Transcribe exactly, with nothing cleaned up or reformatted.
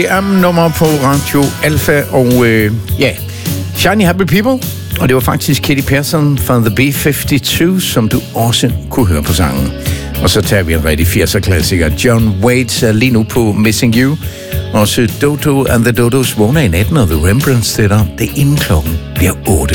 nummer på Radio Alpha, og øh, ja, Shiny Happy People, og det var faktisk Katy Perry fra The B femoghalvtreds, som du også kunne høre på sangen. Og så tager vi en rigtig firser-klassiker, John Waits er lige nu på Missing You, også Dodo and the Dodos vågner i natten, og The Rembrandts stætter, det er inden klokken bliver otte.